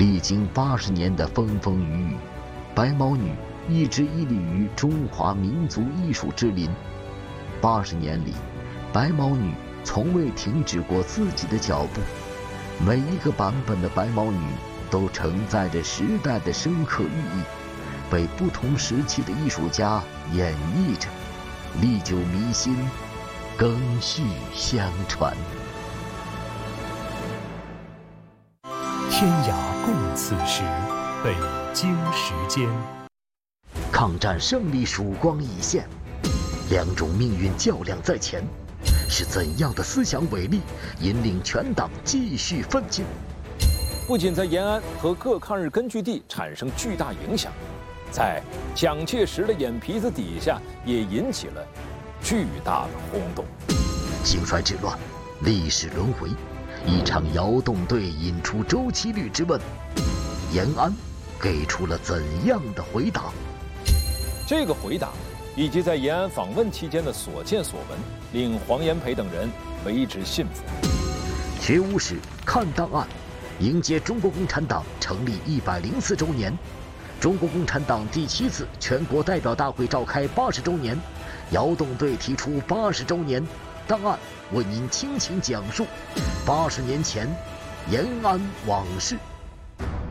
历经80年的风风雨雨，白毛女一直屹立于中华民族艺术之林。80年里，白毛女从未停止过自己的脚步。每一个版本的白毛女都承载着时代的深刻寓意，被不同时期的艺术家演绎着，历久弥新，更续相传。 天涯共此时，北京时间。 抗战胜利曙光已现，两种命运较量在前，是怎样的思想伟力引领全党继续奋进？ 不仅在延安和各抗日根据地产生巨大影响，在蒋介石的眼皮子底下也引起了巨大的轰动。 兴衰治乱，历史轮回，一场窑洞队引出周期率之问，延安给出了怎样的回答？ 这个回答以及在延安访问期间的所见所闻，令黄炎培等人为之信服。 学无史，看档案，迎接中国共产党成立104周年。中国共产党第7次全国代表大会召开80周年，窑洞队提出80周年档案，为您倾情讲述80年前延安往事。